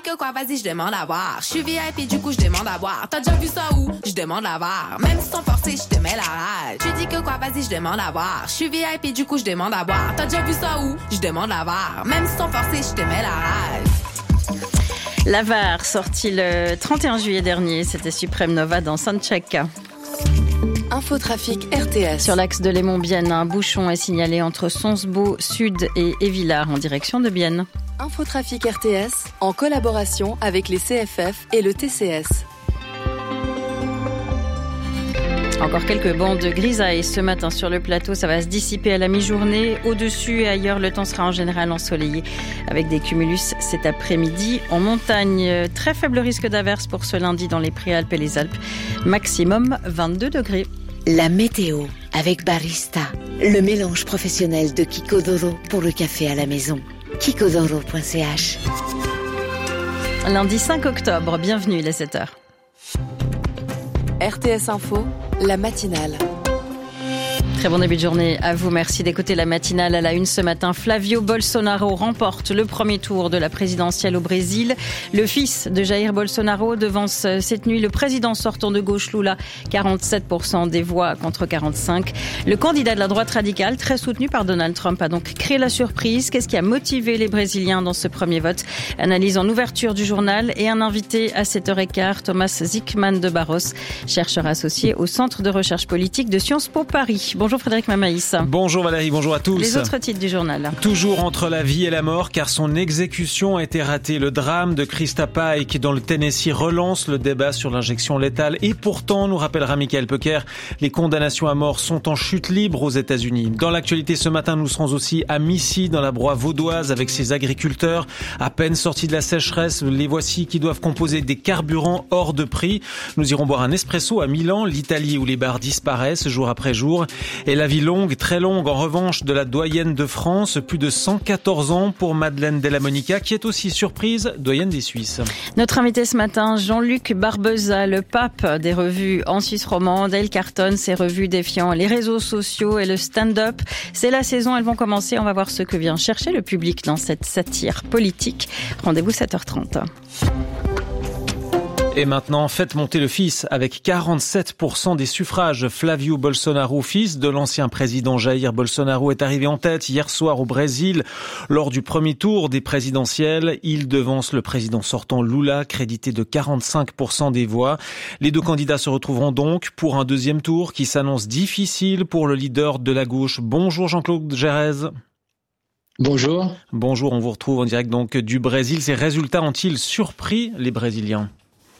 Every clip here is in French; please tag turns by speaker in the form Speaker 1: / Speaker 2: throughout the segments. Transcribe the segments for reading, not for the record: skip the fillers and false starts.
Speaker 1: que quoi, vas-y, je demande à voir. Je suis VIP, du coup, je demande à voir. T'as déjà vu ça où? Je demande à voir. Même sans forcer, je te mets la rage. Tu dis que quoi, vas-y, je demande à voir. Je suis VIP, du coup, je demande à voir. T'as déjà vu ça où? Je demande à voir. Même sans forcer, je te mets la rage.
Speaker 2: L'Avare, sorti le 31 juillet dernier, c'était Supreme Nova dans Soundcheck.
Speaker 3: Infotrafic RTS.
Speaker 2: Sur l'axe de Lémont-Bienne, un bouchon est signalé entre Sonsbeau Sud et Évillard en direction de Bienne.
Speaker 3: Infotrafic RTS en collaboration avec les CFF et le TCS.
Speaker 2: Encore quelques bancs de grisaille ce matin sur le plateau. Ça va se dissiper à la mi-journée. Au-dessus et ailleurs, le temps sera en général ensoleillé avec des cumulus cet après-midi. En montagne, très faible risque d'averse pour ce lundi dans les Préalpes et les Alpes. Maximum 22 degrés.
Speaker 4: La météo avec Barista, le mélange professionnel de Kikodoro pour le café à la maison. Kikodoro.ch.
Speaker 2: Lundi 5 octobre, bienvenue, il est 7h.
Speaker 3: RTS Info, la matinale.
Speaker 2: Très bon début de journée à vous. Merci d'écouter la matinale à la une ce matin. Flavio Bolsonaro remporte le premier tour de la présidentielle au Brésil. Le fils de Jair Bolsonaro devance cette nuit le président sortant de gauche Lula, 47% des voix contre 45%. Le candidat de la droite radicale, très soutenu par Donald Trump, a donc créé la surprise. Qu'est-ce qui a motivé les Brésiliens dans ce premier vote? Analyse en ouverture du journal et un invité à 7h15, Thomas Zickman de Barros, chercheur associé au Centre de recherche politique de Sciences Po Paris. Bonjour Frédéric Mamaïs.
Speaker 5: Bonjour Valérie, bonjour à tous.
Speaker 2: Les autres titres du journal.
Speaker 5: Toujours entre la vie et la mort car son exécution a été ratée. Le drame de Krista Pike dans le Tennessee relance le débat sur l'injection létale. Et pourtant, nous rappellera Michael Pecker, les condamnations à mort sont en chute libre aux États-Unis. Dans l'actualité ce matin, nous serons aussi à Missy dans la broye vaudoise avec ses agriculteurs. À peine sortis de la sécheresse, les voici qui doivent composer des carburants hors de prix. Nous irons boire un espresso à Milan, l'Italie où les bars disparaissent jour après jour. Et la vie longue, très longue en revanche de la doyenne de France, plus de 114 ans pour Madeleine Della Monica qui est aussi surprise doyenne des Suisses.
Speaker 2: Notre invité ce matin, Jean-Luc Barbeza, le pape des revues en Suisse romande. Elle cartonne ses revues défiant les réseaux sociaux et le stand-up. C'est la saison, elles vont commencer. On va voir ce que vient chercher le public dans cette satire politique. Rendez-vous 7h30.
Speaker 5: Et maintenant, faites monter le fils avec 47% des suffrages. Flavio Bolsonaro, fils de l'ancien président Jair Bolsonaro, est arrivé en tête hier soir au Brésil. Lors du premier tour des présidentielles, il devance le président sortant Lula, crédité de 45% des voix. Les deux candidats se retrouveront donc pour un deuxième tour qui s'annonce difficile pour le leader de la gauche. Bonjour Jean-Claude Gérez.
Speaker 6: Bonjour.
Speaker 5: Bonjour, on vous retrouve en direct donc du Brésil. Ces résultats ont-ils surpris les Brésiliens ?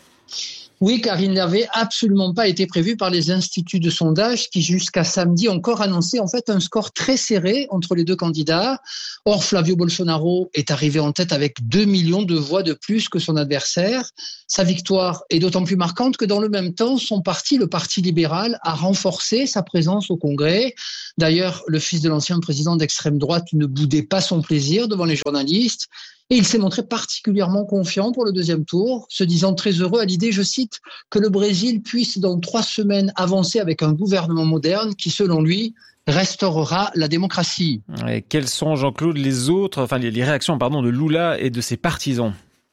Speaker 6: Oui, car il n'avait absolument pas été prévu par les instituts de sondage qui, jusqu'à samedi, encore annonçaient en fait un score très serré entre les deux candidats. Or, Flavio Bolsonaro est arrivé en tête avec 2 millions de voix de plus que son adversaire. Sa victoire est d'autant plus marquante que dans le même temps, son parti, le Parti libéral, a renforcé sa présence au Congrès. D'ailleurs, le fils de l'ancien président d'extrême droite ne boudait pas son plaisir devant les journalistes. Et il s'est montré particulièrement confiant pour le deuxième tour, se disant très heureux à l'idée, je cite, que le Brésil puisse dans 3 semaines avancer avec un gouvernement moderne qui, selon lui, restaurera la démocratie.
Speaker 5: Et quelles sont, Jean-Claude, les réactions de Lula et de ses partisans ?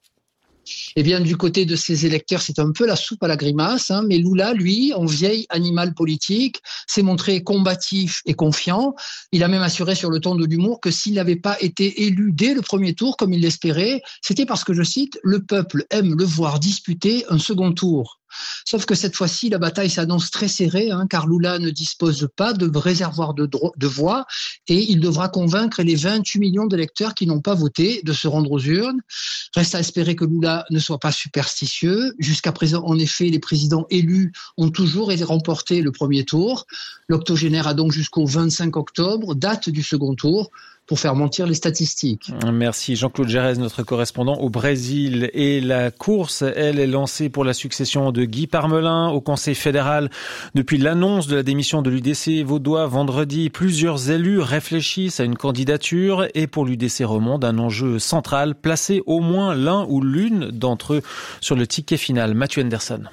Speaker 6: Eh bien, du côté de ses électeurs, c'est un peu la soupe à la grimace, mais Lula, lui, en vieil animal politique, s'est montré combatif et confiant. Il a même assuré sur le ton de l'humour que s'il n'avait pas été élu dès le premier tour, comme il l'espérait, c'était parce que, je cite, « le peuple aime le voir disputer un second tour ». Sauf que cette fois-ci, la bataille s'annonce très serrée, car Lula ne dispose pas de réservoir de voix et il devra convaincre les 28 millions d'électeurs qui n'ont pas voté de se rendre aux urnes. Reste à espérer que Lula ne soit pas superstitieux. Jusqu'à présent, en effet, les présidents élus ont toujours remporté le premier tour. L'octogénaire a donc jusqu'au 25 octobre, date du second tour, pour faire mentir les statistiques.
Speaker 5: Merci Jean-Claude Gérez, notre correspondant au Brésil. Et la course, elle, est lancée pour la succession de Guy Parmelin au Conseil fédéral. Depuis l'annonce de la démission de l'UDC vaudois vendredi, plusieurs élus réfléchissent à une candidature et pour l'UDC Romande, un enjeu central, placer au moins l'un ou l'une d'entre eux sur le ticket final. Mathieu Henderson.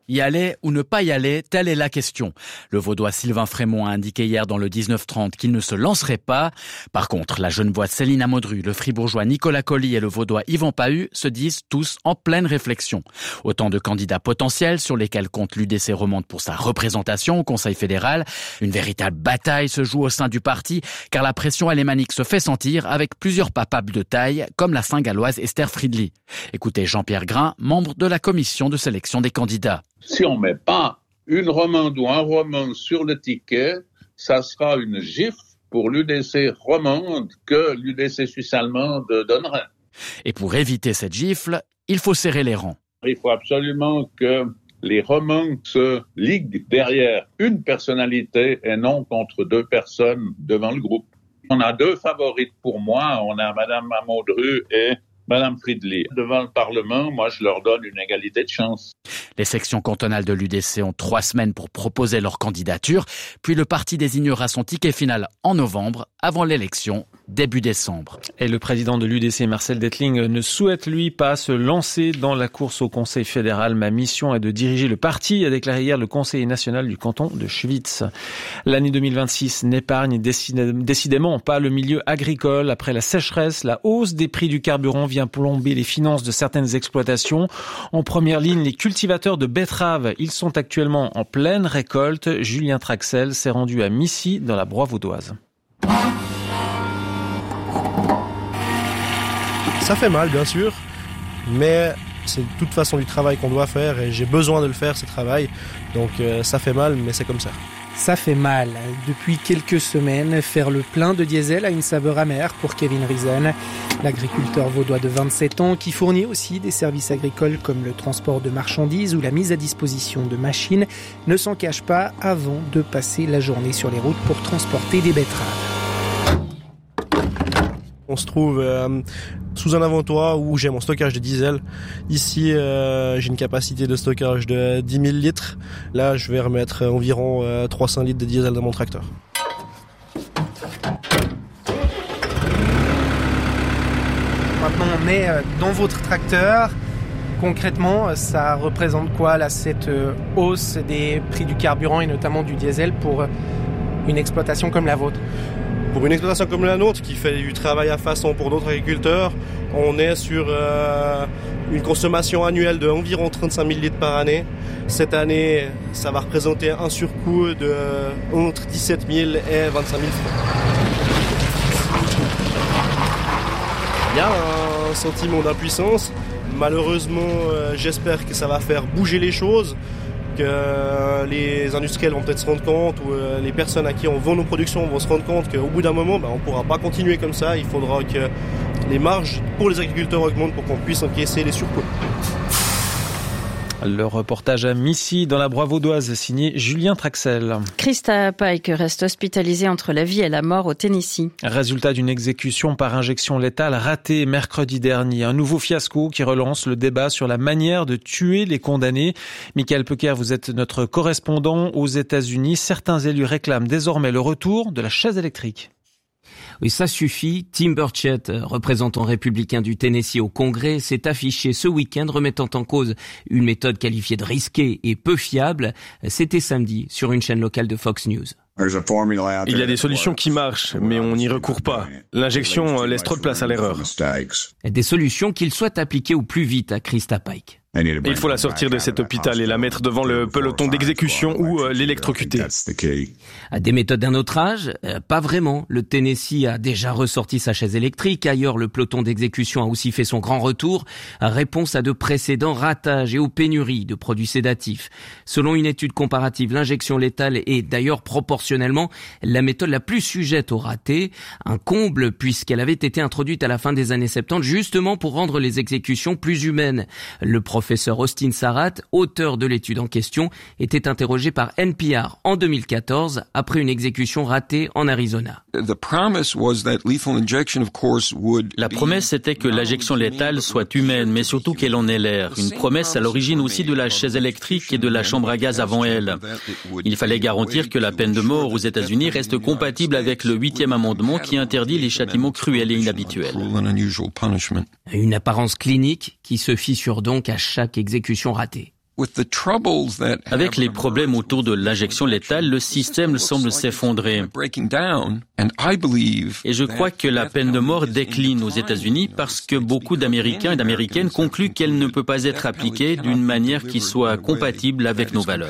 Speaker 7: Y aller ou ne pas y aller, telle est la question. Le Vaudois Sylvain Frémont a indiqué hier dans le 19-30 qu'il ne se lancerait pas. Par contre, la Genevoise Céline Amodru, le Fribourgeois Nicolas Colli et le Vaudois Yvan Pahu se disent tous en pleine réflexion. Autant de candidats potentiels sur lesquels compte l'UDC Romande pour sa représentation au Conseil fédéral. Une véritable bataille se joue au sein du parti car la pression alémanique se fait sentir avec plusieurs papables de taille comme la Saint-Galloise Esther Friedli. Écoutez Jean-Pierre Grain, membre de la commission de sélection des candidats.
Speaker 8: Si on met pas une romande ou un roman sur le ticket, ça sera une gifle pour l'UDC romande que l'UDC suisse-allemande donnerait.
Speaker 7: Et pour éviter cette gifle, il faut serrer les rangs.
Speaker 8: Il faut absolument que les romands se liguent derrière une personnalité et non contre deux personnes devant le groupe. On a deux favorites pour moi, on a Madame Amodru et Madame Friedli. Devant le Parlement, moi, je leur donne une égalité de chance.
Speaker 7: Les sections cantonales de l'UDC ont 3 semaines pour proposer leur candidature, puis le parti désignera son ticket final en novembre, avant l'élection, début décembre.
Speaker 5: Et le président de l'UDC, Marcel Dettling, ne souhaite, lui, pas se lancer dans la course au Conseil fédéral. Ma mission est de diriger le parti, a déclaré hier le conseiller national du canton de Schwytz. L'année 2026 n'épargne décidément pas le milieu agricole. Après la sécheresse, la hausse des prix du carburant vient plomber les finances de certaines exploitations. En première ligne, les cultivateurs de betteraves. Ils sont actuellement en pleine récolte. Julien Traxel s'est rendu à Missy, dans la Broye vaudoise.
Speaker 9: Ça fait mal, bien sûr, mais c'est de toute façon du travail qu'on doit faire et j'ai besoin de le faire, ce travail. Donc ça fait mal, mais c'est comme ça.
Speaker 10: Ça fait mal. Depuis quelques semaines, faire le plein de diesel a une saveur amère pour Kevin Riesen, l'agriculteur vaudois de 27 ans qui fournit aussi des services agricoles comme le transport de marchandises ou la mise à disposition de machines, ne s'en cache pas avant de passer la journée sur les routes pour transporter des betteraves.
Speaker 9: On se trouve sous un avant-toit où j'ai mon stockage de diesel. Ici, j'ai une capacité de stockage de 10 000 litres. Là, je vais remettre environ 300 litres de diesel dans mon tracteur.
Speaker 10: Maintenant, on est dans votre tracteur. Concrètement, ça représente quoi, là, cette hausse des prix du carburant et notamment du diesel pour une exploitation comme la vôtre ?
Speaker 9: Pour une exploitation comme la nôtre, qui fait du travail à façon pour d'autres agriculteurs, on est sur une consommation annuelle de environ 35 000 litres par année. Cette année, ça va représenter un surcoût de entre 17 000 et 25 000 francs. Il y a un sentiment d'impuissance. Malheureusement, j'espère que ça va faire bouger les choses, que les industriels vont peut-être se rendre compte ou les personnes à qui on vend nos productions vont se rendre compte qu'au bout d'un moment, on ne pourra pas continuer comme ça. Il faudra que les marges pour les agriculteurs augmentent pour qu'on puisse encaisser les surcoûts.
Speaker 5: Le reportage à Missy, dans la Broye vaudoise, signé Julien Traxel.
Speaker 2: Krista Pike reste hospitalisée entre la vie et la mort au Tennessee.
Speaker 5: Résultat d'une exécution par injection létale ratée mercredi dernier. Un nouveau fiasco qui relance le débat sur la manière de tuer les condamnés. Michael Pecker, vous êtes notre correspondant aux États-Unis. Certains élus réclament désormais le retour de la chaise électrique.
Speaker 11: Oui, ça suffit. Tim Burchett, représentant républicain du Tennessee au Congrès, s'est affiché ce week-end remettant en cause une méthode qualifiée de risquée et peu fiable. C'était samedi sur une chaîne locale de Fox News.
Speaker 12: Il y a des solutions qui marchent, mais on n'y recourt pas. L'injection laisse trop de place à l'erreur.
Speaker 11: Des solutions qu'il souhaite appliquer au plus vite à Krista Pike.
Speaker 12: Il faut la sortir de cet hôpital et la mettre devant le peloton d'exécution ou l'électrocuter.
Speaker 11: Des méthodes d'un autre âge ? Pas vraiment. Le Tennessee a déjà ressorti sa chaise électrique. Ailleurs, le peloton d'exécution a aussi fait son grand retour. Réponse à de précédents ratages et aux pénuries de produits sédatifs. Selon une étude comparative, l'injection létale est d'ailleurs proportionnellement la méthode la plus sujette au raté. Un comble puisqu'elle avait été introduite à la fin des années 70 justement pour rendre les exécutions plus humaines. Le professeur Austin Sarat, auteur de l'étude en question, était interrogé par NPR en 2014 après une exécution ratée en Arizona.
Speaker 13: La promesse était que l'injection létale soit humaine, mais surtout qu'elle en ait l'air. Une promesse à l'origine aussi de la chaise électrique et de la chambre à gaz avant elle. Il fallait garantir que la peine de mort aux États-Unis reste compatible avec le 8e amendement qui interdit les châtiments cruels et inhabituels.
Speaker 11: Une apparence clinique qui se fissure donc à chaque exécution ratée.
Speaker 13: Avec les problèmes autour de l'injection létale, le système semble s'effondrer. Et je crois que la peine de mort décline aux États-Unis parce que beaucoup d'Américains et d'Américaines concluent qu'elle ne peut pas être appliquée d'une manière qui soit compatible avec nos valeurs.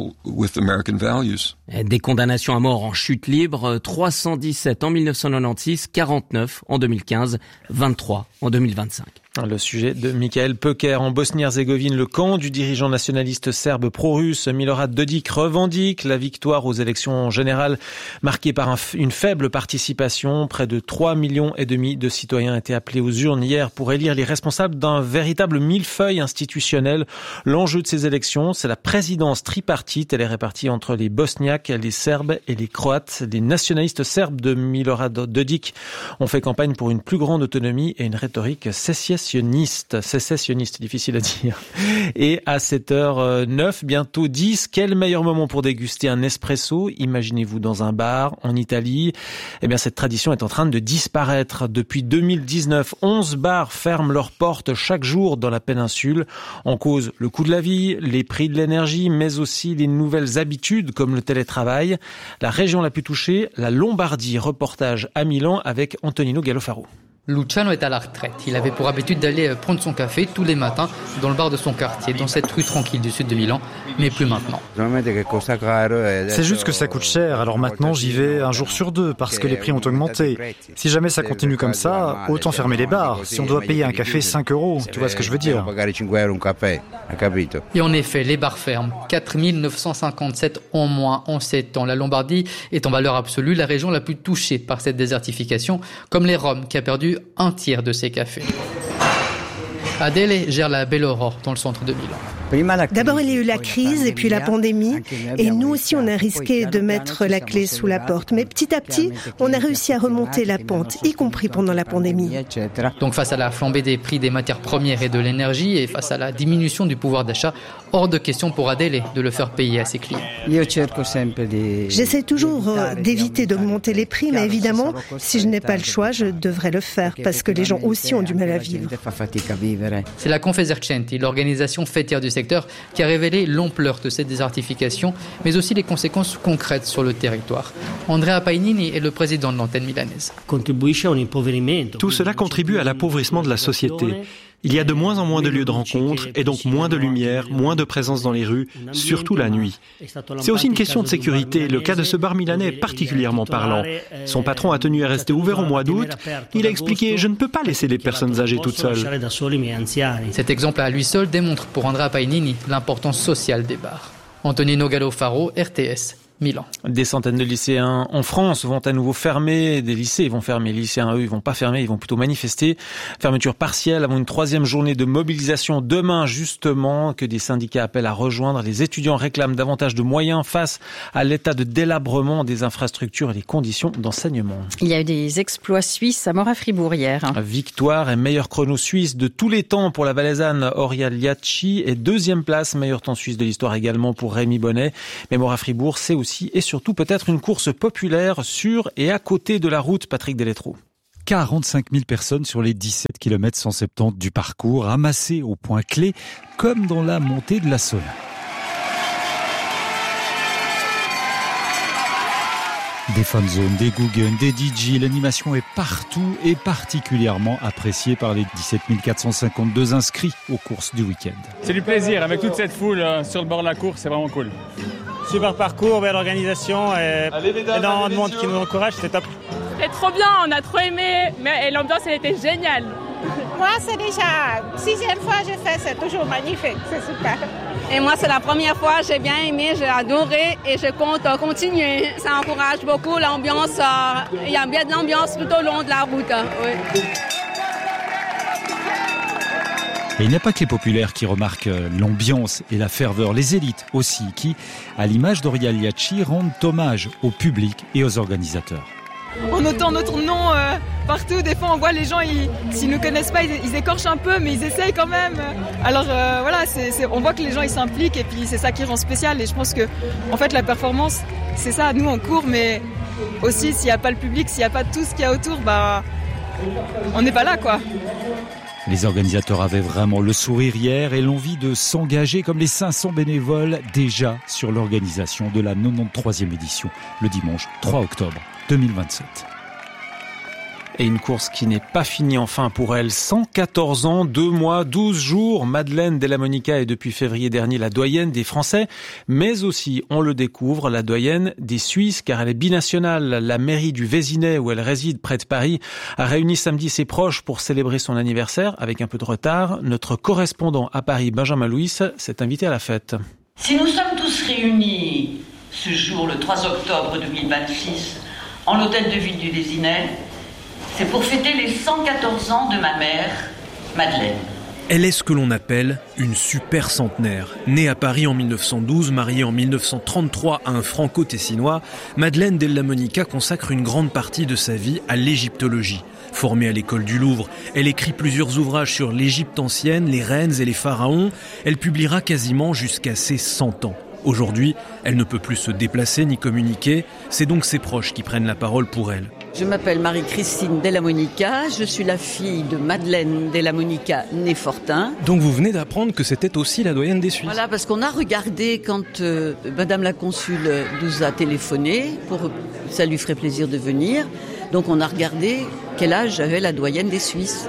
Speaker 11: Des condamnations à mort en chute libre, 317 en 1996, 49 en 2015, 23 en 2025.
Speaker 5: Le sujet de Michael Peker. En Bosnie-Herzégovine, le camp du dirigeant nationaliste serbe pro-russe Milorad Dodik revendique la victoire aux élections générales marquées par une faible participation. Près de 3,5 millions de citoyens étaient appelés aux urnes hier pour élire les responsables d'un véritable millefeuille institutionnel. L'enjeu de ces élections, c'est la présidence tripartite. Elle est répartie entre les Bosniaques, les Serbes et les Croates. Les nationalistes serbes de Milorad Dodik ont fait campagne pour une plus grande autonomie et une rhétorique sécessionniste, difficile à dire. Et à 7h09, bientôt 10, quel meilleur moment pour déguster un espresso? Imaginez-vous dans un bar en Italie. Eh bien, cette tradition est en train de disparaître. Depuis 2019, 11 bars ferment leurs portes chaque jour dans la péninsule. En cause, le coût de la vie, les prix de l'énergie, mais aussi les nouvelles habitudes comme le télétravail. La région la plus touchée, la Lombardie. Reportage à Milan avec Antonino Gallofaro.
Speaker 14: Luciano est à la retraite. Il avait pour habitude d'aller prendre son café tous les matins dans le bar de son quartier, dans cette rue tranquille du sud de Milan, mais plus maintenant.
Speaker 15: C'est juste que ça coûte cher, alors maintenant j'y vais un jour sur deux parce que les prix ont augmenté. Si jamais ça continue comme ça, autant fermer les bars. Si on doit payer un café 5 €, tu vois ce que je veux dire.
Speaker 14: Et en effet, les bars ferment. 4 957 en moins en 7 ans. La Lombardie est en valeur absolue la région la plus touchée par cette désertification, comme les Roms qui a perdu un tiers de ses cafés. Adele gère la Belle Aurore dans le centre de Milan.
Speaker 16: D'abord, il y a eu la crise et puis la pandémie. Et nous aussi, on a risqué de mettre la clé sous la porte. Mais petit à petit, on a réussi à remonter la pente, y compris pendant la pandémie.
Speaker 14: Donc face à la flambée des prix des matières premières et de l'énergie et face à la diminution du pouvoir d'achat, hors de question pour Adele de le faire payer à ses clients.
Speaker 16: J'essaie toujours d'éviter d'augmenter les prix, mais évidemment, si je n'ai pas le choix, je devrais le faire parce que les gens aussi ont du mal à vivre.
Speaker 14: C'est la Confesercenti, l'organisation fêtière du secteur, qui a révélé l'ampleur de cette désertification, mais aussi les conséquences concrètes sur le territoire. Andrea Painini est le président de l'antenne milanaise.
Speaker 17: Tout cela contribue à l'appauvrissement de la société. Il y a de moins en moins de lieux de rencontre et donc moins de lumière, moins de présence dans les rues, surtout la nuit. C'est aussi une question de sécurité. Le cas de ce bar milanais est particulièrement parlant. Son patron a tenu à rester ouvert au mois d'août. Il a expliqué « Je ne peux pas laisser les personnes âgées toutes seules ».
Speaker 14: Cet exemple à lui seul démontre pour Andrea Painini l'importance sociale des bars. Antonino Gallofaro, RTS. Milan.
Speaker 5: Des centaines de lycéens en France vont à nouveau fermer. Des lycées vont fermer. Les lycéens, eux, ils vont pas fermer, ils vont plutôt manifester. Fermeture partielle avant une 3e journée de mobilisation demain, justement, que des syndicats appellent à rejoindre. Les étudiants réclament davantage de moyens face à l'état de délabrement des infrastructures et des conditions d'enseignement.
Speaker 2: Il y a eu des exploits suisses à Mora-Fribourg hier.
Speaker 5: Victoire et meilleur chrono suisse de tous les temps pour la Valaisanne Oriol Liacci et 2e place, meilleur temps suisse de l'histoire également pour Rémi Bonnet. Mais Mora-Fribourg, c'est aussi et surtout peut-être une course populaire sur et à côté de la route, Patrick Delettrou.
Speaker 18: 45 000 personnes sur les 17 km 170 du parcours, amassées au point clé, comme dans la montée de la Sola. Des fan zones, des Guggen, des DJ, l'animation est partout et particulièrement appréciée par les 17 452 inscrits aux courses du week-end.
Speaker 19: C'est du plaisir avec toute cette foule sur le bord de la course, c'est vraiment cool. Super parcours, belle organisation et énormément de monde qui nous encourage, c'est top.
Speaker 20: C'était trop bien, on a trop aimé, mais l'ambiance elle était géniale.
Speaker 21: Moi c'est déjà 6e fois que je fais, c'est toujours magnifique, c'est super. Et moi c'est la première fois, j'ai bien aimé, j'ai adoré et je compte continuer. Ça encourage beaucoup l'ambiance, il y a bien de l'ambiance tout au long de la route. Oui.
Speaker 18: Et il n'y a pas que les populaires qui remarquent l'ambiance et la ferveur, les élites aussi, qui, à l'image d'Oriol Liacci, rendent hommage au public et aux organisateurs.
Speaker 20: On entend notre nom partout, des fois on voit les gens, s'ils ne nous connaissent pas, ils écorchent un peu, mais ils essayent quand même. Alors voilà, on voit que les gens ils s'impliquent et puis c'est ça qui rend spécial. Et je pense que en fait la performance, c'est ça, nous on court, mais aussi s'il n'y a pas le public, s'il n'y a pas tout ce qu'il y a autour, on n'est pas là quoi.
Speaker 18: Les organisateurs avaient vraiment le sourire hier et l'envie de s'engager comme les 500 bénévoles déjà sur l'organisation de la 93e édition, le dimanche 3 octobre 2027.
Speaker 5: Et une course qui n'est pas finie enfin pour elle. 114 ans, 2 mois, 12 jours. Madeleine Della Monica est depuis février dernier la doyenne des Français, mais aussi, on le découvre, la doyenne des Suisses, car elle est binationale. La mairie du Vésinet, où elle réside près de Paris, a réuni samedi ses proches pour célébrer son anniversaire avec un peu de retard. Notre correspondant à Paris, Benjamin Louis, s'est invité à la fête.
Speaker 1: Si nous sommes tous réunis ce jour, le 3 octobre 2026, en l'hôtel de ville du Vésinet, c'est pour fêter les 114 ans de ma mère, Madeleine.
Speaker 22: Elle est ce que l'on appelle une super centenaire. Née à Paris en 1912, mariée en 1933 à un franco-tessinois, Madeleine Della Monica consacre une grande partie de sa vie à l'égyptologie. Formée à l'école du Louvre, elle écrit plusieurs ouvrages sur l'Égypte ancienne, les reines et les pharaons. Elle publiera quasiment jusqu'à ses 100 ans. Aujourd'hui, elle ne peut plus se déplacer ni communiquer. C'est donc ses proches qui prennent la parole pour elle.
Speaker 1: Je m'appelle Marie-Christine Della Monica, je suis la fille de Madeleine Della Monica, née Fortin.
Speaker 22: Donc vous venez d'apprendre que c'était aussi la doyenne des Suisses.
Speaker 1: Voilà, parce qu'on a regardé quand Madame la Consul nous a téléphoné, ça lui ferait plaisir de venir. Donc on a regardé quel âge avait la doyenne des Suisses.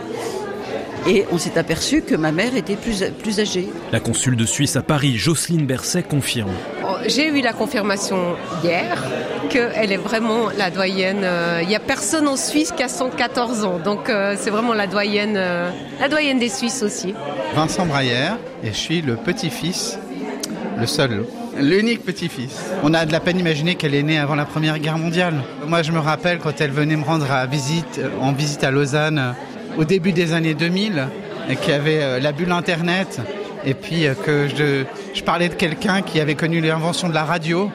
Speaker 1: Et on s'est aperçu que ma mère était plus âgée.
Speaker 22: La consul de Suisse à Paris, Jocelyne Berset, confirme.
Speaker 23: J'ai eu la confirmation hier qu'elle est vraiment la doyenne. Il n'y a personne en Suisse qui a 114 ans. Donc c'est vraiment la doyenne des Suisses aussi.
Speaker 24: Vincent Braillère, et je suis le petit-fils, le seul, l'unique petit-fils. On a de la peine d'imaginer qu'elle est née avant la Première Guerre mondiale. Moi je me rappelle quand elle venait me rendre en visite à Lausanne, au début des années 2000, et qu'il y avait la bulle Internet, et puis que je parlais de quelqu'un qui avait connu l'invention de la radio,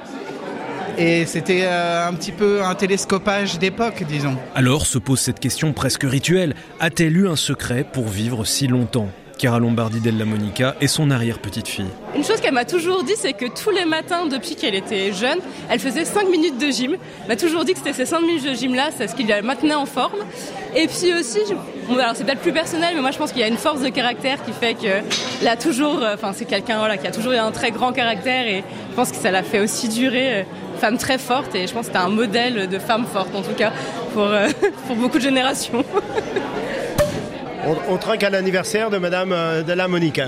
Speaker 24: et c'était un petit peu un télescopage d'époque, disons.
Speaker 22: Alors se pose cette question presque rituelle, a-t-elle eu un secret pour vivre si longtemps ? Chiara Lombardi Della Monica et son arrière-petite-fille.
Speaker 25: Une chose qu'elle m'a toujours dit, c'est que tous les matins, depuis qu'elle était jeune, elle faisait 5 minutes de gym. Elle m'a toujours dit que c'était ces 5 minutes de gym-là, c'est ce qui la maintenait en forme. Et puis aussi, alors c'est peut-être plus personnel, mais moi je pense qu'il y a une force de caractère qui fait qu'elle a toujours, c'est quelqu'un qui a toujours eu un très grand caractère, et je pense que ça l'a fait aussi durer. Femme très forte, et je pense que c'était un modèle de femme forte, en tout cas, pour beaucoup de générations.
Speaker 26: On trinque à l'anniversaire de Madame Della Monica.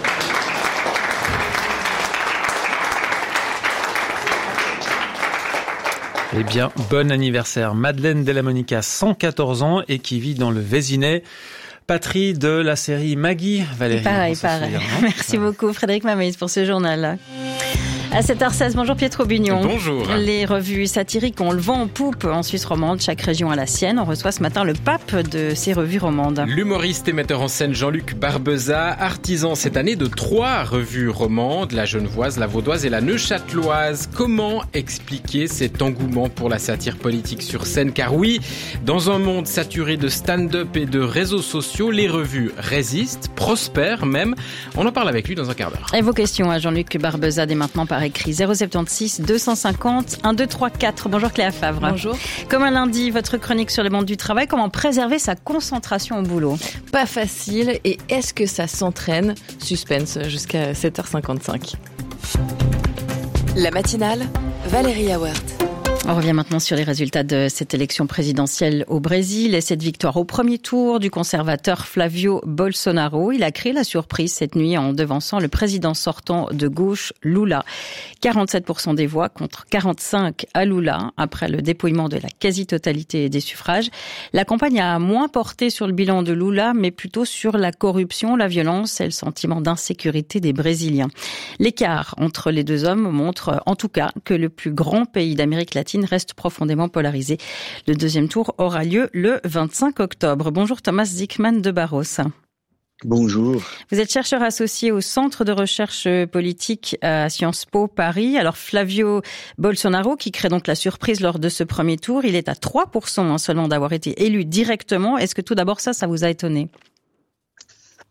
Speaker 5: Eh bien, bon anniversaire. Madeleine Della Monica, 114 ans, et qui vit dans le Vésinet. Patrie de la série Maggie, Valérie.
Speaker 2: Pareil. Merci beaucoup Frédéric Mameis pour ce journal. À 7h16, bonjour Pietro Bugnon.
Speaker 27: Bonjour.
Speaker 2: Les revues satiriques ont le vent en poupe en Suisse romande, chaque région a la sienne. On reçoit ce matin le pape de ces revues romandes.
Speaker 27: L'humoriste et metteur en scène Jean-Luc Barbeza, artisan cette année de 3 revues romandes, la Genevoise, la Vaudoise et la Neuchâteloise. Comment expliquer cet engouement pour la satire politique sur scène ? Car oui, dans un monde saturé de stand-up et de réseaux sociaux, les revues résistent, prospèrent même. On en parle avec lui dans un quart d'heure.
Speaker 2: Et vos questions à Jean-Luc Barbeza dès maintenant par écrit 076 250 1234. Bonjour Cléa Favre.
Speaker 28: Bonjour.
Speaker 2: Comme un lundi, votre chronique sur le monde du travail, comment préserver sa concentration au boulot ?
Speaker 28: Pas facile, et est-ce que ça s'entraîne ? Suspense jusqu'à 7h55.
Speaker 3: La matinale, Valérie Awert.
Speaker 2: On revient maintenant sur les résultats de cette élection présidentielle au Brésil et cette victoire au premier tour du conservateur Flavio Bolsonaro. Il a créé la surprise cette nuit en devançant le président sortant de gauche, Lula. 47% des voix contre 45% à Lula après le dépouillement de la quasi-totalité des suffrages. La campagne a moins porté sur le bilan de Lula, mais plutôt sur la corruption, la violence et le sentiment d'insécurité des Brésiliens. L'écart entre les deux hommes montre en tout cas que le plus grand pays d'Amérique latine reste profondément polarisé. Le deuxième tour aura lieu le 25 octobre. Bonjour Thomas Zickman de Barros.
Speaker 29: Bonjour.
Speaker 2: Vous êtes chercheur associé au Centre de recherche politique à Sciences Po Paris. Alors Flavio Bolsonaro, qui crée donc la surprise lors de ce premier tour, il est à 3% seulement d'avoir été élu directement. Est-ce que tout d'abord ça vous a étonné ?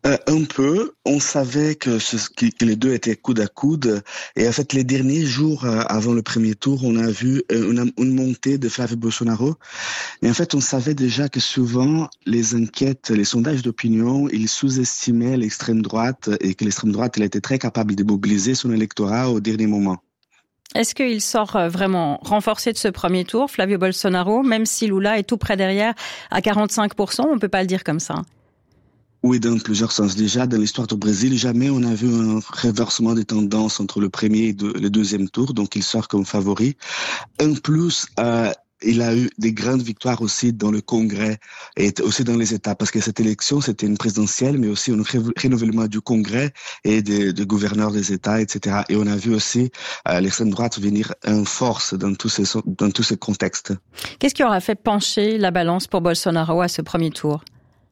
Speaker 4: Un peu. On savait que les deux étaient coude à coude. Et en fait, les derniers jours avant le premier tour, on a vu une montée de Flávio Bolsonaro. Mais en fait, on savait déjà que souvent, les enquêtes, les sondages d'opinion, ils sous-estimaient l'extrême droite et que l'extrême droite, elle était très capable de mobiliser son électorat au dernier moment.
Speaker 2: Est-ce qu'il sort vraiment renforcé de ce premier tour, Flávio Bolsonaro, même si Lula est tout près derrière à 45%? On ne peut pas le dire comme ça.
Speaker 4: Oui, dans plusieurs sens. Déjà, dans l'histoire du Brésil, jamais on a vu un renversement des tendances entre le premier et le deuxième tour, donc il sort comme favori. En plus, il a eu des grandes victoires aussi dans le Congrès et aussi dans les États, parce que cette élection, c'était une présidentielle, mais aussi un renouvellement du Congrès et des gouverneurs des États, etc. Et on a vu aussi l'extrême droite venir en force dans tous ces contextes.
Speaker 2: Qu'est-ce qui aura fait pencher la balance pour Bolsonaro à ce premier tour?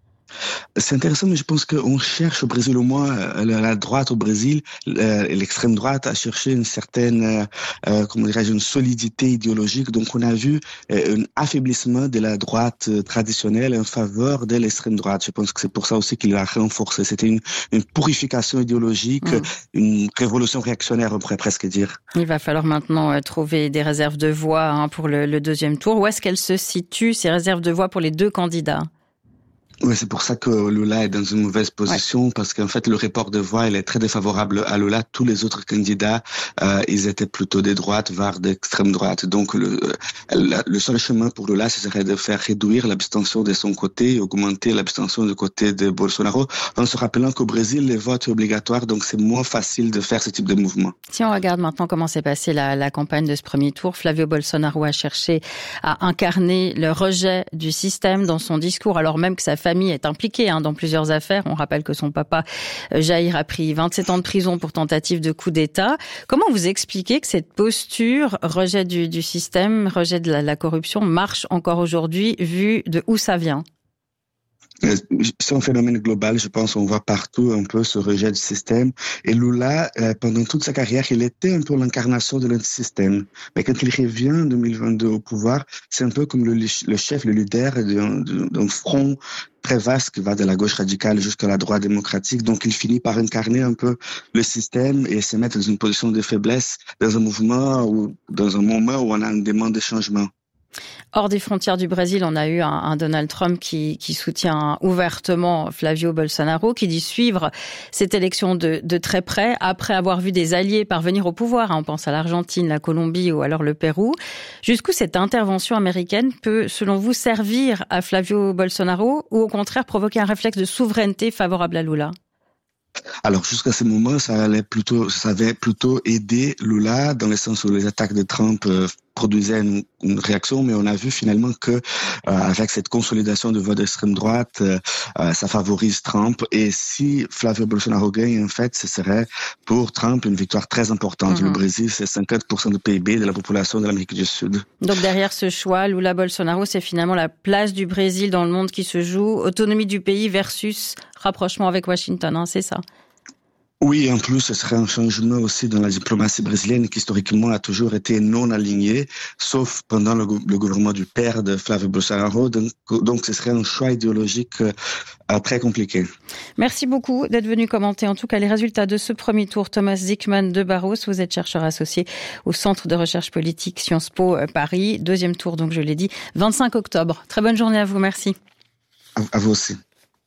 Speaker 4: C'est intéressant, mais je pense qu'on cherche au Brésil, au moins la droite au Brésil, l'extrême droite a cherché une certaine, une solidité idéologique. Donc on a vu un affaiblissement de la droite traditionnelle en faveur de l'extrême droite. Je pense que c'est pour ça aussi qu'il l'a renforcé. C'était une purification idéologique, une révolution réactionnaire, on pourrait presque dire.
Speaker 2: Il va falloir maintenant trouver des réserves de voix pour le deuxième tour. Où est-ce qu'elles se situent, ces réserves de voix pour les deux candidats?
Speaker 4: Oui, c'est pour ça que Lula est dans une mauvaise position, parce qu'en fait, le report de voix, il est très défavorable à Lula. Tous les autres candidats, ils étaient plutôt des droites, voire d'extrême droite. Donc, le seul chemin pour Lula, ce serait de faire réduire l'abstention de son côté et augmenter l'abstention du côté de Bolsonaro, en se rappelant qu'au Brésil, les votes sont obligatoires, donc c'est moins facile de faire ce type de mouvement.
Speaker 2: Si on regarde maintenant comment s'est passée la campagne de ce premier tour, Flávio Bolsonaro a cherché à incarner le rejet du système dans son discours, alors même que sa famille est impliquée dans plusieurs affaires. On rappelle que son papa, Jair, a pris 27 ans de prison pour tentative de coup d'État. Comment vous expliquez que cette posture, rejet du système, rejet de la corruption, marche encore aujourd'hui, vu de où ça vient?
Speaker 4: C'est un phénomène global, je pense. On voit partout un peu ce rejet du système. Et Lula, pendant toute sa carrière, il était un peu l'incarnation de l'antisystème. Mais quand il revient en 2022 au pouvoir, c'est un peu comme le chef, le leader d'un front très vaste qui va de la gauche radicale jusqu'à la droite démocratique. Donc, il finit par incarner un peu le système et se mettre dans une position de faiblesse dans un mouvement ou dans un moment où on a une demande de changement.
Speaker 2: Hors des frontières du Brésil, on a eu un Donald Trump qui soutient ouvertement Flávio Bolsonaro, qui dit suivre cette élection de très près, après avoir vu des alliés parvenir au pouvoir. On pense à l'Argentine, la Colombie ou alors le Pérou. Jusqu'où cette intervention américaine peut, selon vous, servir à Flávio Bolsonaro ou au contraire provoquer un réflexe de souveraineté favorable à Lula?
Speaker 4: Alors, jusqu'à ce moment, ça avait plutôt aidé Lula, dans le sens où les attaques de Trump produisaient une réaction, mais on a vu finalement que avec cette consolidation de vote d'extrême droite, ça favorise Trump. Et si Flávio Bolsonaro gagne, en fait, ce serait pour Trump une victoire très importante. Le Brésil, c'est 50% du PIB de la population de l'Amérique du Sud.
Speaker 2: Donc derrière ce choix, Lula-Bolsonaro, c'est finalement la place du Brésil dans le monde qui se joue, autonomie du pays versus rapprochement avec Washington, c'est ça?
Speaker 4: Oui, en plus, ce serait un changement aussi dans la diplomatie brésilienne qui historiquement a toujours été non alignée, sauf pendant le gouvernement du père de Flávio Bolsonaro. Donc, ce serait un choix idéologique très compliqué.
Speaker 2: Merci beaucoup d'être venu commenter en tout cas les résultats de ce premier tour. Thomas Zickman de Barros, vous êtes chercheur associé au Centre de recherche politique Sciences Po Paris. Deuxième tour, donc je l'ai dit, 25 octobre. Très bonne journée à vous, merci.
Speaker 4: À vous aussi.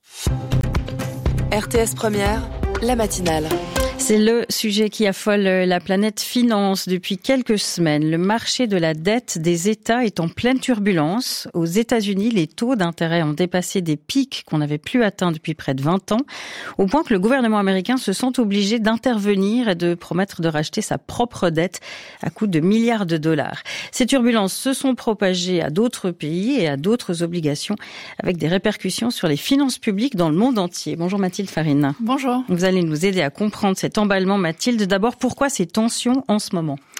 Speaker 3: RTS Première, la matinale.
Speaker 2: C'est le sujet qui affole la planète finance depuis quelques semaines. Le marché de la dette des États est en pleine turbulence. Aux États-Unis, les taux d'intérêt ont dépassé des pics qu'on n'avait plus atteints depuis près de 20 ans, au point que le gouvernement américain se sent obligé d'intervenir et de promettre de racheter sa propre dette à coût de milliards de dollars. Ces turbulences se sont propagées à d'autres pays et à d'autres obligations, avec des répercussions sur les finances publiques dans le monde entier. Bonjour Mathilde Farine.
Speaker 6: Bonjour.
Speaker 2: Vous allez nous aider à comprendre cet emballement. Mathilde, d'abord, pourquoi ces tensions en ce moment ?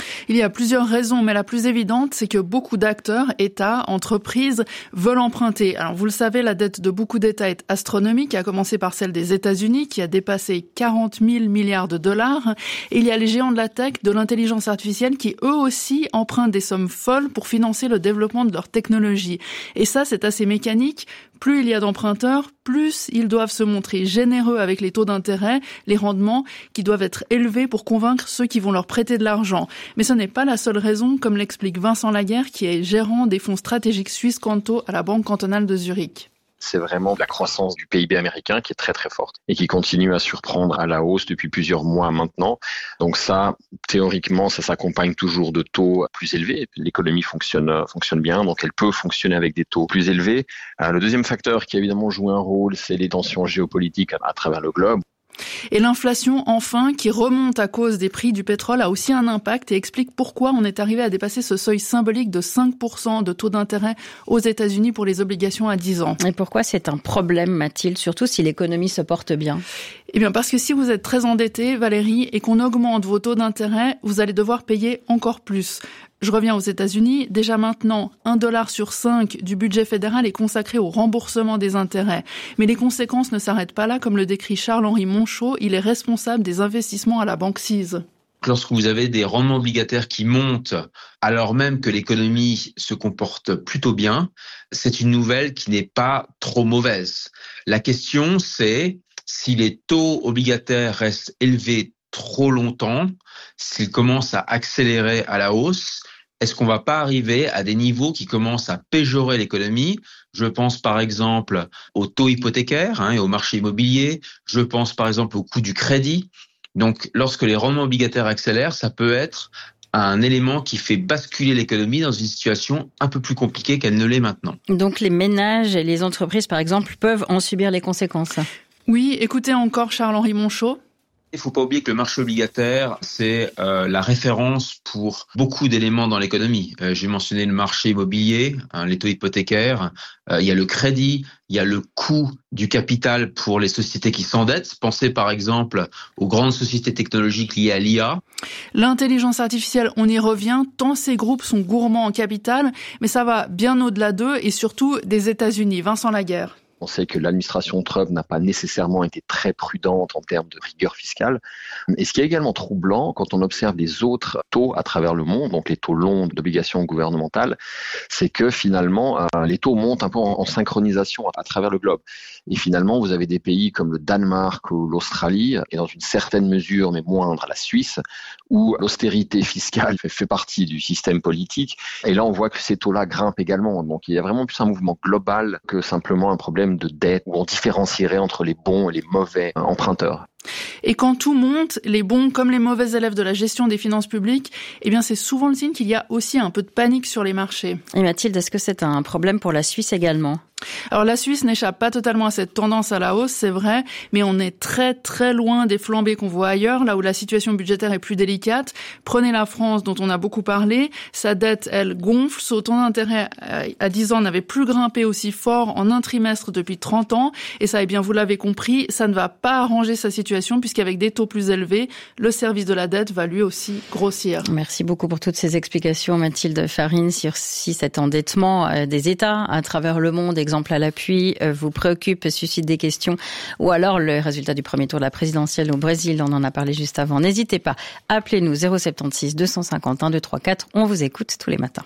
Speaker 6: Il y a plusieurs raisons, mais la plus évidente, c'est que beaucoup d'acteurs, États, entreprises, veulent emprunter. Alors, vous le savez, la dette de beaucoup d'États est astronomique, à commencer par celle des États-Unis, qui a dépassé 40 000 milliards de dollars. Et il y a les géants de la tech, de l'intelligence artificielle, qui eux aussi empruntent des sommes folles pour financer le développement de leur technologie. Et ça, c'est assez mécanique. Plus il y a d'emprunteurs, plus ils doivent se montrer généreux avec les taux d'intérêt, les rendements qui doivent être élevés pour convaincre ceux qui vont leur prêter de l'argent. Mais ce n'est pas la seule raison, comme l'explique Vincent Laguerre, qui est gérant des fonds stratégiques suisses Canto à la Banque cantonale de Zurich.
Speaker 7: C'est vraiment la croissance du PIB américain qui est très très forte et qui continue à surprendre à la hausse depuis plusieurs mois maintenant. Donc ça, théoriquement, ça s'accompagne toujours de taux plus élevés. L'économie fonctionne bien, donc elle peut fonctionner avec des taux plus élevés. Le deuxième facteur qui a évidemment joué un rôle, c'est les tensions géopolitiques à travers le globe.
Speaker 6: Et l'inflation, enfin, qui remonte à cause des prix du pétrole, a aussi un impact et explique pourquoi on est arrivé à dépasser ce seuil symbolique de 5% de taux d'intérêt aux États-Unis pour les obligations à 10 ans.
Speaker 2: Et pourquoi c'est un problème, Mathilde, surtout si l'économie se porte bien ?
Speaker 6: Eh bien, parce que si vous êtes très endetté, Valérie, et qu'on augmente vos taux d'intérêt, vous allez devoir payer encore plus. Je reviens aux États-Unis. Déjà maintenant, 1 dollar sur 5 du budget fédéral est consacré au remboursement des intérêts. Mais les conséquences ne s'arrêtent pas là, comme le décrit Charles-Henri Monchot. Il est responsable des investissements à la Banque CIS.
Speaker 8: Lorsque vous avez des rendements obligataires qui montent alors même que l'économie se comporte plutôt bien, c'est une nouvelle qui n'est pas trop mauvaise. La question, c'est si les taux obligataires restent élevés trop longtemps, s'ils commencent à accélérer à la hausse, est-ce qu'on va pas arriver à des niveaux qui commencent à péjorer l'économie ? Je pense par exemple au taux hypothécaire et au marché immobilier. Je pense par exemple au coût du crédit. Donc lorsque les rendements obligataires accélèrent, ça peut être un élément qui fait basculer l'économie dans une situation un peu plus compliquée qu'elle ne l'est maintenant.
Speaker 2: Donc les ménages et les entreprises par exemple peuvent en subir les conséquences.
Speaker 6: Oui, écoutez encore Charles-Henri Monchot.
Speaker 8: Il ne faut pas oublier que le marché obligataire, c'est la référence pour beaucoup d'éléments dans l'économie. J'ai mentionné le marché immobilier, les taux hypothécaires, il y a le crédit, il y a le coût du capital pour les sociétés qui s'endettent. Pensez par exemple aux grandes sociétés technologiques liées à l'IA.
Speaker 6: L'intelligence artificielle, on y revient, tant ces groupes sont gourmands en capital, mais ça va bien au-delà d'eux et surtout des États-Unis. Vincent Laguerre.
Speaker 7: On sait que l'administration Trump n'a pas nécessairement été très prudente en termes de rigueur fiscale. Et ce qui est également troublant, quand on observe les autres taux à travers le monde, donc les taux longs d'obligations gouvernementales, c'est que finalement, les taux montent un peu en synchronisation à travers le globe. Et finalement, vous avez des pays comme le Danemark ou l'Australie, et dans une certaine mesure, mais moindre, la Suisse, où l'austérité fiscale fait partie du système politique. Et là, on voit que ces taux-là grimpent également. Donc, il y a vraiment plus un mouvement global que simplement un problème de dette où on différencierait entre les bons et les mauvais emprunteurs.
Speaker 6: Et quand tout monte, les bons comme les mauvais élèves de la gestion des finances publiques, eh bien c'est souvent le signe qu'il y a aussi un peu de panique sur les marchés.
Speaker 2: Et Mathilde, est-ce que c'est un problème pour la Suisse également ?
Speaker 6: Alors la Suisse n'échappe pas totalement à cette tendance à la hausse, c'est vrai, mais on est très très loin des flambées qu'on voit ailleurs, là où la situation budgétaire est plus délicate. Prenez la France dont on a beaucoup parlé, sa dette, elle, gonfle, son taux d'intérêt à 10 ans n'avait plus grimpé aussi fort en un trimestre depuis 30 ans, et ça, eh bien vous l'avez compris, ça ne va pas arranger sa situation puisqu'avec des taux plus élevés, le service de la dette va lui aussi grossir.
Speaker 2: Merci beaucoup pour toutes ces explications, Mathilde Farine, sur si cet endettement des États à travers le monde, exemple à l'appui, vous préoccupe, suscite des questions, ou alors le résultat du premier tour de la présidentielle au Brésil, on en a parlé juste avant. N'hésitez pas, appelez-nous 076 251 234, on vous écoute tous les matins.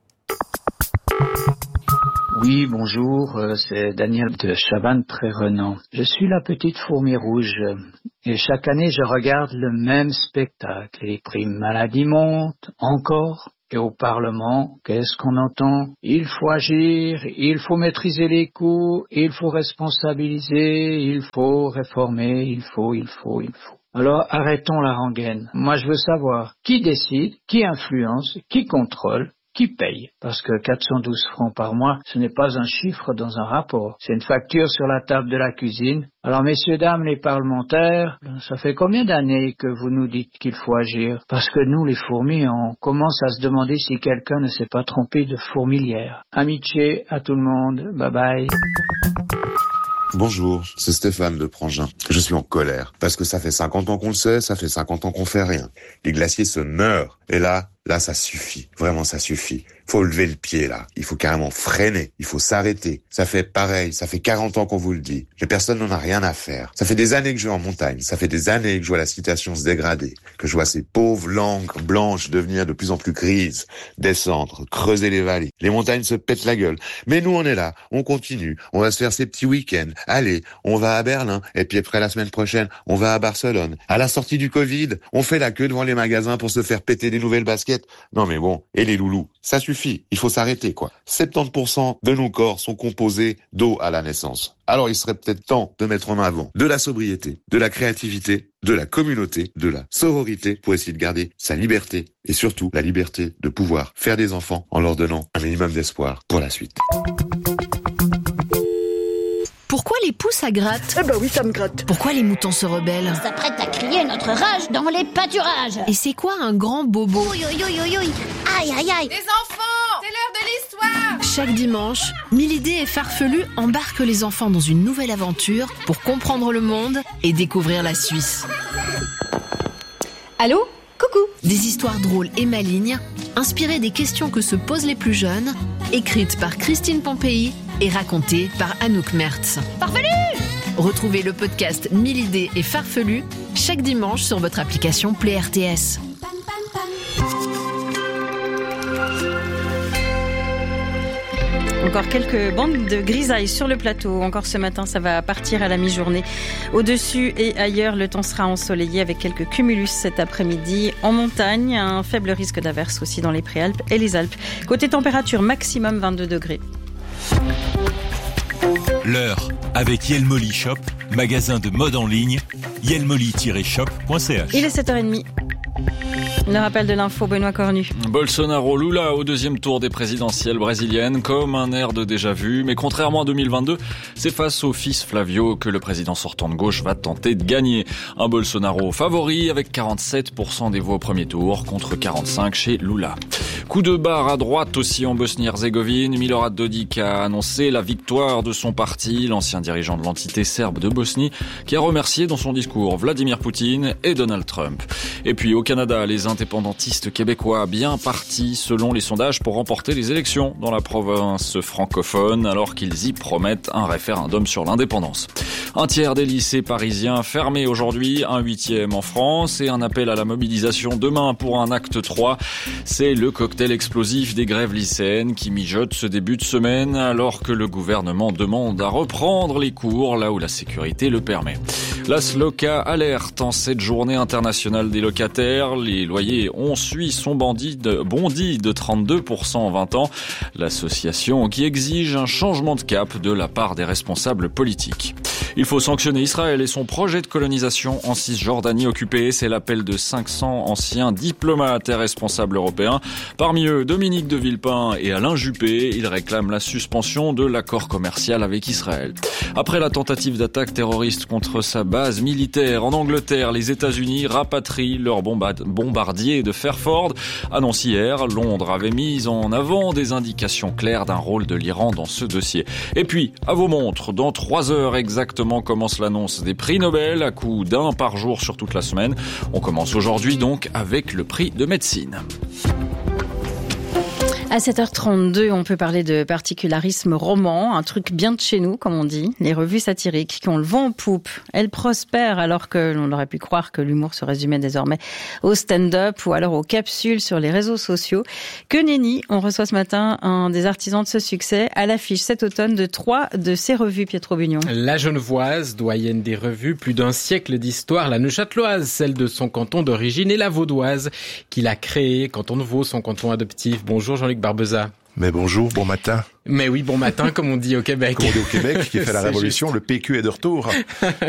Speaker 9: Oui, bonjour, c'est Daniel de Chavannes-Pré-Renan. Je suis la petite fourmi rouge et chaque année je regarde le même spectacle. Les primes maladie montent encore. Et au Parlement, qu'est-ce qu'on entend ? Il faut agir, il faut maîtriser les coûts, il faut responsabiliser, il faut réformer, il faut. Alors arrêtons la rengaine. Moi je veux savoir qui décide, qui influence, qui contrôle, qui paye. Parce que 412 francs par mois, ce n'est pas un chiffre dans un rapport. C'est une facture sur la table de la cuisine. Alors messieurs, dames, les parlementaires, ça fait combien d'années que vous nous dites qu'il faut agir ? Parce que nous, les fourmis, on commence à se demander si quelqu'un ne s'est pas trompé de fourmilière. Amitié à tout le monde. Bye bye.
Speaker 10: Bonjour, c'est Stéphane de Prangin. Je suis en colère parce que ça fait 50 ans qu'on le sait, ça fait 50 ans qu'on fait rien. Les glaciers se meurent et là, ça suffit. Vraiment, ça suffit. Faut lever le pied, là. Il faut carrément freiner. Il faut s'arrêter. Ça fait pareil. Ça fait 40 ans qu'on vous le dit. Les personnes n'en ont rien à faire. Ça fait des années que je vais en montagne. Ça fait des années que je vois la situation se dégrader. Que je vois ces pauvres langues blanches devenir de plus en plus grises. Descendre, creuser les vallées. Les montagnes se pètent la gueule. Mais nous, on est là. On continue. On va se faire ces petits week-ends. Allez, on va à Berlin. Et puis après, la semaine prochaine, on va à Barcelone. À la sortie du Covid, on fait la queue devant les magasins pour se faire péter des nouvelles baskets. Non mais bon, et les loulous, ça suffit, il faut s'arrêter quoi. 70% de nos corps sont composés d'eau à la naissance. Alors il serait peut-être temps de mettre en avant de la sobriété, de la créativité, de la communauté, de la sororité pour essayer de garder sa liberté et surtout la liberté de pouvoir faire des enfants en leur donnant un minimum d'espoir pour la suite.
Speaker 11: Pourquoi les poux ça gratte ?
Speaker 12: Eh ben oui, ça me gratte.
Speaker 11: Pourquoi les moutons se rebellent ?
Speaker 12: On s'apprête à crier notre rage dans les pâturages.
Speaker 11: Et c'est quoi un grand bobo ?
Speaker 12: Aïe, aïe, aïe.
Speaker 13: Les enfants, c'est l'heure de l'histoire.
Speaker 11: Chaque dimanche, Milidé et Farfelu embarquent les enfants dans une nouvelle aventure pour comprendre le monde et découvrir la Suisse.
Speaker 12: Allô ? Coucou.
Speaker 11: Des histoires drôles et malignes, inspirées des questions que se posent les plus jeunes, écrites par Christine Pompéi et racontées par Anouk Mertz.
Speaker 12: Farfelu !
Speaker 11: Retrouvez le podcast Milidé et Farfelu chaque dimanche sur votre application Play RTS.
Speaker 2: Encore quelques bandes de grisailles sur le plateau. Encore ce matin, ça va partir à la mi-journée. Au-dessus et ailleurs, le temps sera ensoleillé avec quelques cumulus cet après-midi. En montagne, un faible risque d'averse aussi dans les Préalpes et les Alpes. Côté température, maximum 22 degrés.
Speaker 18: L'heure avec Yelmoli Shop, magasin de mode en ligne, yelmoli-shop.ch.
Speaker 2: Il est 7h30. Le rappel de l'info, Benoît Cornu.
Speaker 14: Bolsonaro Lula au deuxième tour des présidentielles brésiliennes, comme un air de déjà-vu. Mais contrairement à 2022, c'est face au fils Flavio que le président sortant de gauche va tenter de gagner. Un Bolsonaro favori avec 47% des voix au premier tour contre 45% chez Lula. Coup de barre à droite aussi en Bosnie-Herzégovine. Milorad Dodik a annoncé la victoire de son parti, l'ancien dirigeant de l'entité serbe de Bosnie, qui a remercié dans son discours Vladimir Poutine et Donald Trump. Et puis au Canada, les indépendantistes québécois bien partis selon les sondages pour remporter les élections dans la province francophone alors qu'ils y promettent un référendum sur l'indépendance. Un tiers des lycées parisiens fermés aujourd'hui, un 8e en France et un appel à la mobilisation demain pour un acte 3. C'est le cocktail explosif des grèves lycéennes qui mijote ce début de semaine alors que le gouvernement demande à reprendre les cours là où la sécurité le permet. La SLOCA alerte en cette journée internationale des locataires. Les loyers ont bondi de 32% en 20 ans. L'association qui exige un changement de cap de la part des responsables politiques. Il faut sanctionner Israël et son projet de colonisation en Cisjordanie occupée. C'est l'appel de 500 anciens diplomates et responsables européens. Parmi eux, Dominique de Villepin et Alain Juppé. Ils réclament la suspension de l'accord commercial avec Israël. Après la tentative d'attaque terroriste contre sa base militaire en Angleterre, les États-Unis rapatrient leurs bombardiers de Fairford. Annonce hier, Londres avait mis en avant des indications claires d'un rôle de l'Iran dans ce dossier. Et puis, à vos montres, dans 3 heures exactement commence l'annonce des prix Nobel, à coût d'un par jour sur toute la semaine. On commence aujourd'hui donc avec le prix de médecine.
Speaker 2: À 7h32, on peut parler de particularisme roman, un truc bien de chez nous, comme on dit. Les revues satiriques qui ont le vent en poupe, elles prospèrent alors que l'on aurait pu croire que l'humour se résumait désormais au stand-up ou alors aux capsules sur les réseaux sociaux. Que nenni, on reçoit ce matin un des artisans de ce succès à l'affiche cet automne de 3 de ces revues, Pietro Bugnon.
Speaker 27: La Genevoise, doyenne des revues, plus d'un siècle d'histoire, la Neuchâteloise, celle de son canton d'origine, et la Vaudoise, qu'il a créée, canton de Vaud, son canton adoptif. Bonjour Jean-Luc Barbeza.
Speaker 15: Mais bonjour, bon matin.
Speaker 27: Mais oui, bon matin, comme on dit au Québec.
Speaker 15: Comme on dit au Québec, qui fait la révolution, le PQ est de retour.